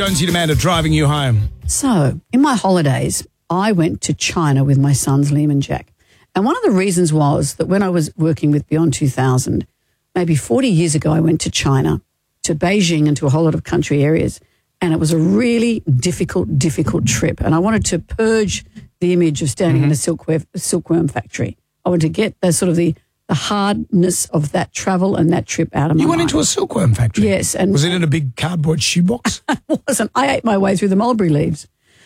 Jonesy and Amanda driving you home. So, in my holidays, I went to China with my sons, Liam and Jack. And one of the reasons was that when I was working with Beyond 2000, maybe 40 years ago, I went to China, to Beijing and to a whole lot of country areas. And it was a really difficult trip. And I wanted to purge the image of standing in a silkworm factory. I wanted to get the hardness of that travel and that trip out of my mind. You went into a silkworm factory? Yes. And was it in a big cardboard shoebox? It wasn't. I ate my way through the mulberry leaves.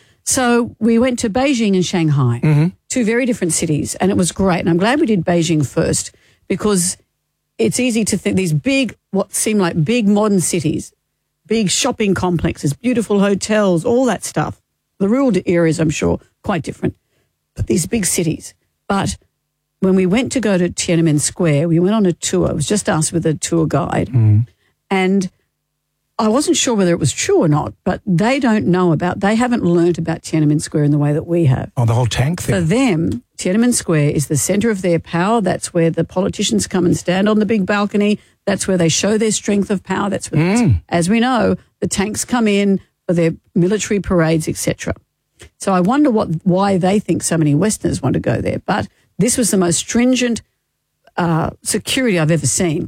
So we went to Beijing and Shanghai, two very different cities, and it was great. And I'm glad we did Beijing first because it's easy to think these big, what seem like big modern cities, big shopping complexes, beautiful hotels, all that stuff. The rural areas, I'm sure, quite different, but these big cities. But when we went to go to Tiananmen Square, we went on a tour. It was just us with a tour guide. And I wasn't sure whether it was true or not, but they haven't learnt about Tiananmen Square in the way that we have. Oh, the whole tank thing. For them, Tiananmen Square is the centre of their power. That's where the politicians come and stand on the big balcony. That's where they show their strength of power. That's where, as we know, the tanks come in for their military parades, etc. So I wonder why they think so many Westerners want to go there. But this was the most stringent security I've ever seen.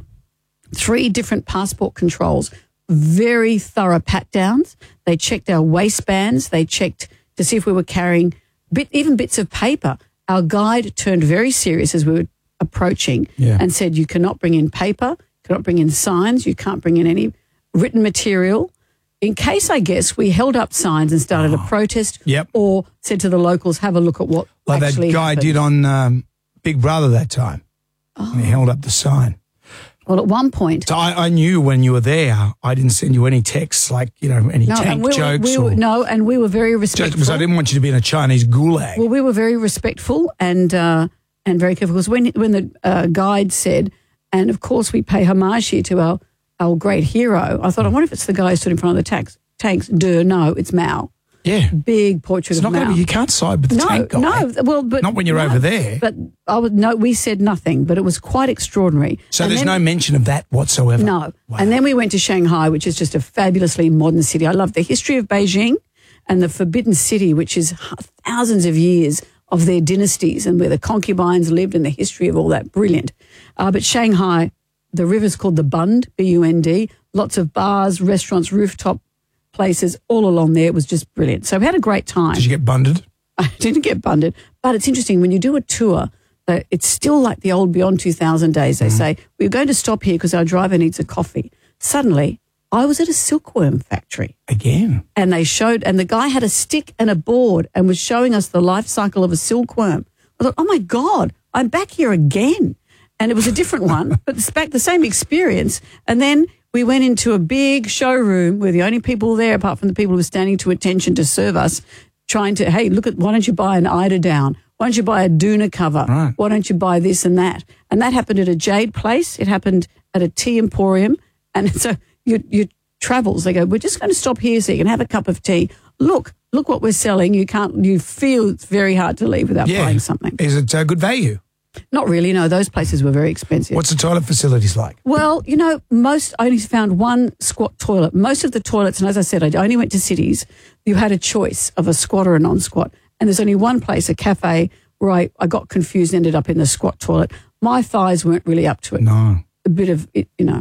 3 different passport controls, very thorough pat-downs. They checked our waistbands. They checked to see if we were carrying even bits of paper. Our guide turned very serious as we were approaching and said, you cannot bring in paper, cannot bring in signs, you can't bring in any written material. In case, I guess, we held up signs and started a protest or said to the locals, have a look at what like actually that guy happened. did on Big Brother that time. And he held up the sign. Well, at one point... So I knew when you were there, I didn't send you any texts like, any tank jokes. And we were very respectful. Because I didn't want you to be in a Chinese gulag. Well, we were very respectful and very careful. Because when the guide said, and of course we pay homage here to our great hero, I thought, I wonder if it's the guy who stood in front of the tanks. No, it's Mao. Yeah. Big portrait it's of not Mao. You can't side with the tank guy. No, well, but not when you're over there. But we said nothing, but it was quite extraordinary. So there's no mention of that whatsoever? No. Wow. And then we went to Shanghai, which is just a fabulously modern city. I love the history of Beijing and the Forbidden City, which is thousands of years of their dynasties and where the concubines lived and the history of all that. Brilliant. But Shanghai, the river's called the Bund, B-U-N-D, lots of bars, restaurants, rooftop places all along there. It was just brilliant. So we had a great time. Did you get bunded? I didn't get bunded, but it's interesting. When you do a tour, it's still like the old Beyond 2000 days. They say, we're going to stop here because our driver needs a coffee. Suddenly, I was at a silkworm factory. Again? And the guy had a stick and a board and was showing us the life cycle of a silkworm. I thought, oh my God, I'm back here again. And it was a different one, but it's back the same experience. And then we went into a big showroom where the only people there, apart from the people who were standing to attention to serve us, trying to, hey, why don't you buy an eider down? Why don't you buy a doona cover? Right. Why don't you buy this and that? And that happened at a jade place. It happened at a tea emporium. And so your travels, they go, we're just going to stop here so you can have a cup of tea. Look what we're selling. You feel it's very hard to leave without buying something. Is it good value? Not really, no. Those places were very expensive. What's the toilet facilities like? Well, I only found one squat toilet. Most of the toilets, and as I said, I only went to cities, you had a choice of a squat or a non-squat. And there's only one place, a cafe, where I got confused and ended up in the squat toilet. My thighs weren't really up to it. No. A bit of,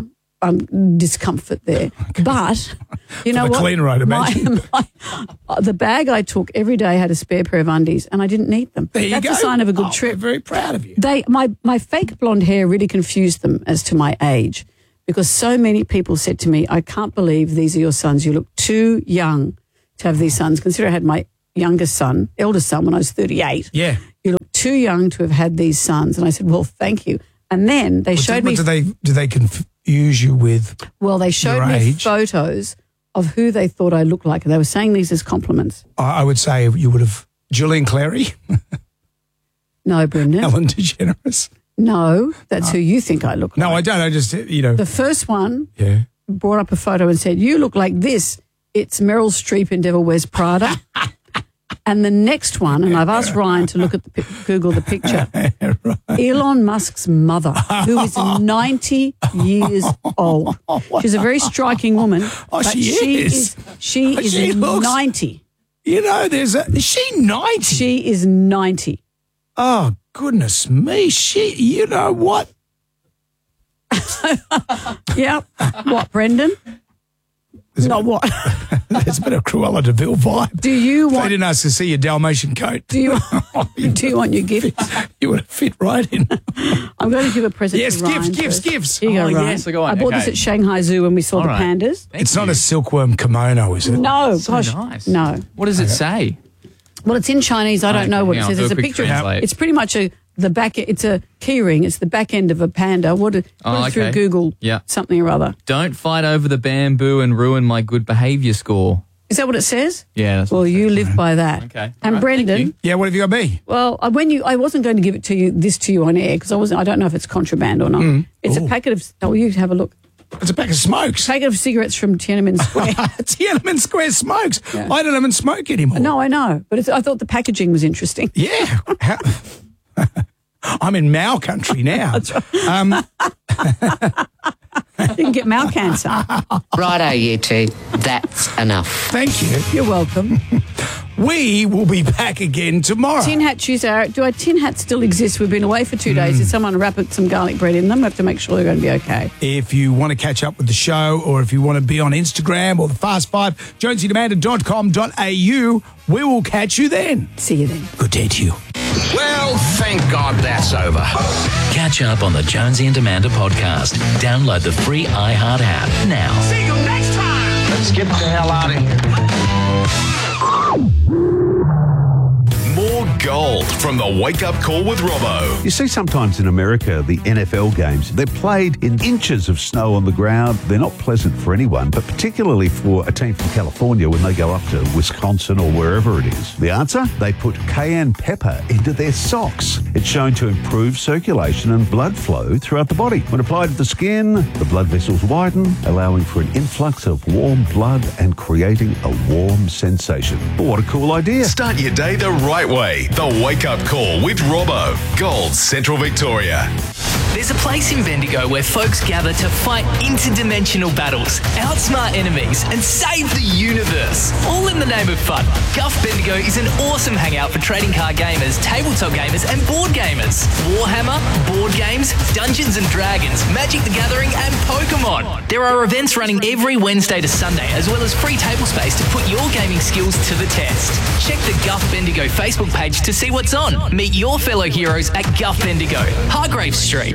discomfort there. Okay. But, you know what? Cleaner, I'd imagine. The bag I took every day had a spare pair of undies and I didn't need them. That's a sign of a good trip. I'm very proud of you. My fake blonde hair really confused them as to my age because so many people said to me, I can't believe these are your sons. You look too young to have these sons. Consider I had my eldest son when I was 38. Yeah. You look too young to have had these sons. And I said, well, thank you. And then they showed me. Do they confuse you with? Well, they showed me photos of who they thought I looked like. And they were saying these as compliments. I would say you would have Julian Clary. No, Brendan. Ellen DeGeneres. No, that's who you think I look like. No, I don't. I just, The first one brought up a photo and said, you look like this. It's Meryl Streep in Devil Wears Prada. And the next one, and I've asked Ryan to look at Google the picture, Elon Musk's mother, who is 90 years old. She's a very striking woman. Oh, she is. She is 90. You know, is she 90? She is 90. Oh, goodness me. You know what? Yeah. What, Brendan? Not what? There's a bit of Cruella de Vil vibe. Do you want... They didn't ask to see your Dalmatian coat. Do you want your gift? You would have fit right in. I'm going to give a present Yes, to Ryan. gifts. Here you go, Ryan. Yes, go on. I bought this at Shanghai Zoo when we saw the pandas. It's not a silkworm kimono, is it? No, So gosh, nice. no. What does it say? Well, it's in Chinese. I don't know what it says. There's a picture. It's pretty much the back. It's a key ring. It's the back end of a panda. Put it through Google. Yeah. Something or other. Don't fight over the bamboo and ruin my good behaviour score. Is that what it says? Yeah. That's Well, what it you says. live by that. Okay. And All right, Brendan. thank you. Yeah, what have you got me? Well, I wasn't going to give it to you on air because I don't know if it's contraband or not. It's a packet of. Oh, you have a look. It's a pack of smokes. Packet of cigarettes from Tiananmen Square. Tiananmen Square smokes. Yeah. I don't even smoke anymore. No, I know, but I thought the packaging was interesting. Yeah. I'm in Mao country now. That's right. You can get mouth cancer. Righto, you two. That's enough. Thank you. You're welcome. We will be back again tomorrow. Tin Hat Tuesday. Do our tin hats still exist? We've been away for 2 days. Did someone wrap some garlic bread in them? We have to make sure they're going to be okay. If you want to catch up with the show or if you want to be on Instagram or the Fast Five, jonesyandamanda.com.au, we will catch you then. See you then. Good day to you. Well, thank God that's over. Catch up on the Jonesy and Amanda podcast. Download the free iHeart app now. See you next time. Let's get the hell out of here. More gold from the Wake Up Call with Robbo. You see sometimes in America, the NFL games, they're played in inches of snow on the ground. They're not pleasant for anyone, but particularly for a team from California when they go up to Wisconsin or wherever it is. The answer? They put cayenne pepper into their socks. It's shown to improve circulation and blood flow throughout the body. When applied to the skin, the blood vessels widen, allowing for an influx of warm blood and creating a warm sensation. What a cool idea. Start your day the right way. The Wake Up Call with Robbo. Gold, Central Victoria. There's a place in Bendigo where folks gather to fight interdimensional battles, outsmart enemies, and save the universe. All in the name of fun. Guff Bendigo is an awesome hangout for trading card gamers, tabletop gamers, and board gamers. Warhammer, board games, Dungeons and Dragons, Magic the Gathering, and Pokemon. There are events running every Wednesday to Sunday, as well as free table space to put your gaming skills to the test. Check the Guff Bendigo Facebook page to see what's on. Meet your fellow heroes at Guff Bendigo, Hargrave Street.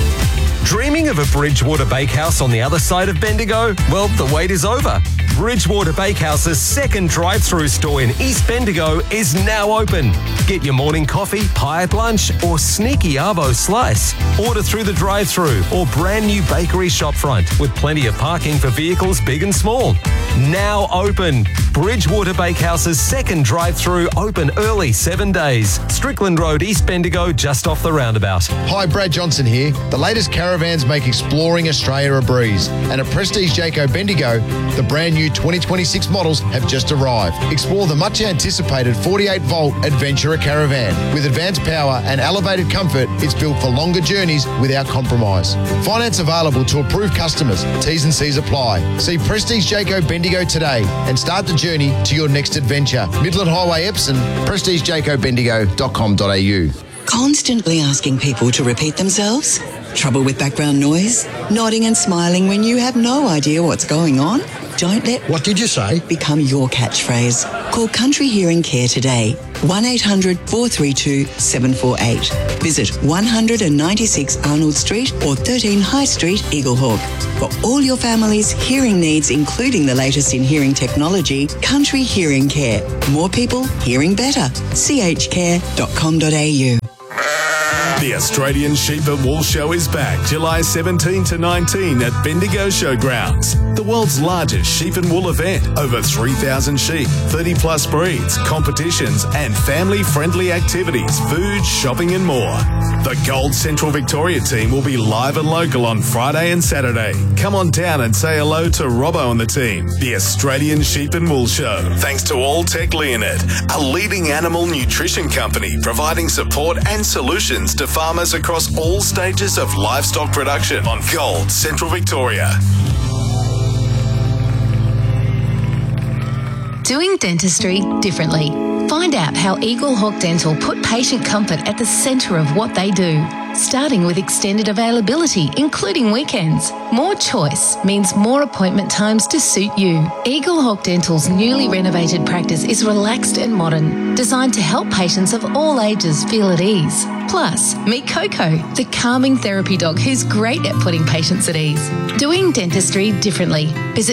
Dreaming of a Bridgewater Bakehouse on the other side of Bendigo? Well, the wait is over. Bridgewater Bakehouse's second drive-through store in East Bendigo is now open. Get your morning coffee, pie at lunch, or sneaky arvo slice. Order through the drive-through or brand new bakery shopfront with plenty of parking for vehicles big and small. Now open. Bridgewater Bakehouse's second drive-through open early 7 days. Strickland Road, East Bendigo, just off the roundabout. Hi, Brad Johnson here. The latest caravans make exploring Australia a breeze. And at Prestige Jayco Bendigo, the brand new 2026 models have just arrived. Explore the much anticipated 48-volt Adventurer Caravan. With advanced power and elevated comfort, it's built for longer journeys without compromise. Finance available to approved customers. T's and C's apply. See Prestige Jayco Bendigo today and start the journey to your next adventure. Midland Highway, Epsom, prestigejaycobendigo.com.au. Constantly asking people to repeat themselves? Trouble with background noise? Nodding and smiling when you have no idea what's going on? Don't let What did you say? become your catchphrase. Call Country Hearing Care today. 1-800-432-748. Visit 196 Arnold Street or 13 High Street, Eaglehawk. For all your family's hearing needs, including the latest in hearing technology, Country Hearing Care. More people hearing better. chcare.com.au. The Australian Sheep and Wool Show is back July 17 to 19 at Bendigo Showgrounds. The world's largest sheep and wool event. Over 3,000 sheep, 30 plus breeds, competitions and family-friendly activities, food, shopping and more. The Gold Central Victoria team will be live and local on Friday and Saturday. Come on down and say hello to Robbo and the team. The Australian Sheep and Wool Show. Thanks to Alltech Leonard, a leading animal nutrition company providing support and solutions to farmers across all stages of livestock production on Gold Central Victoria. Doing dentistry differently. Find out how Eagle Hawk Dental put patient comfort at the centre of what they do. Starting with extended availability, including weekends. More choice means more appointment times to suit you. Eagle Hawk Dental's newly renovated practice is relaxed and modern, designed to help patients of all ages feel at ease. Plus, meet Coco, the calming therapy dog who's great at putting patients at ease. Doing dentistry differently. Visit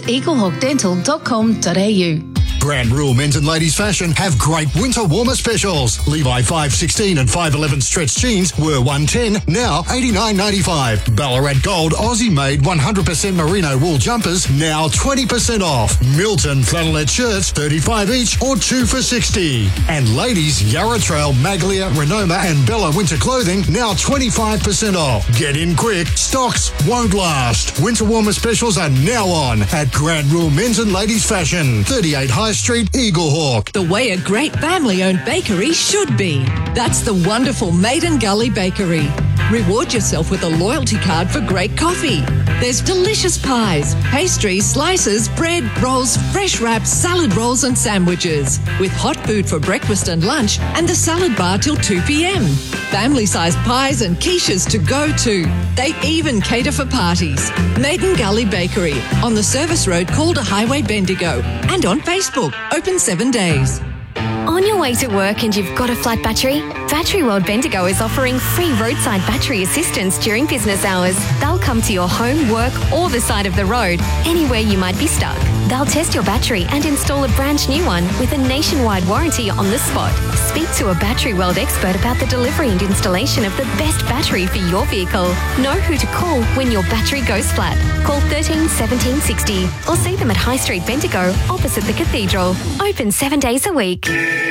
eaglehawkdental.com.au. Grand Rule Men's and Ladies Fashion have great winter warmer specials. Levi 516 and 511 stretch jeans were $110, now $89.95. Ballarat Gold Aussie made 100% merino wool jumpers, now 20% off. Milton flannelette shirts, $35 each or 2 for $60. And ladies Yarra Trail, Maglia, Renoma and Bella winter clothing, now 25% off. Get in quick, stocks won't last. Winter warmer specials are now on at Grand Rule Men's and Ladies Fashion, 38 High Street, Eagle Hawk. The way a great family-owned bakery should be. That's the wonderful Maiden Gully Bakery. Reward yourself with a loyalty card for great coffee. There's delicious pies, pastries, slices, bread, rolls, fresh wraps, salad rolls and sandwiches. With hot food for breakfast and lunch and the salad bar till 2 p.m. Family-sized pies and quiches to go to. They even cater for parties. Maiden Gully Bakery on the service road Calder Highway, Bendigo, and on Facebook, open 7 days. On your way to work and you've got a flat battery? Battery World Bendigo is offering free roadside battery assistance during business hours. They'll come to your home, work or the side of the road, anywhere you might be stuck. They'll test your battery and install a brand new one with a nationwide warranty on the spot. Speak to a Battery World expert about the delivery and installation of the best battery for your vehicle. Know who to call when your battery goes flat. Call 13 17 60 or see them at High Street Bendigo opposite the Cathedral. Open 7 days a week.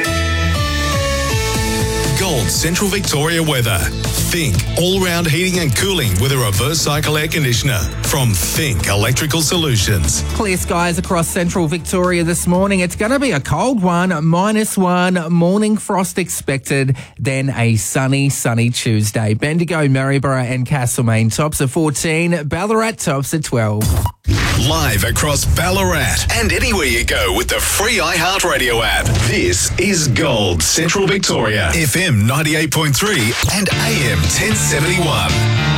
Gold Central Victoria weather. Think all-round heating and cooling with a reverse cycle air conditioner from Think Electrical Solutions. Clear skies across central Victoria this morning. It's going to be a cold one, -1, morning frost expected, then a sunny Tuesday. Bendigo, Maryborough and Castlemaine tops at 14, Ballarat tops at 12. Live across Ballarat and anywhere you go with the free iHeartRadio app. This is Gold Central Victoria, FM 98.3 and AM 1071.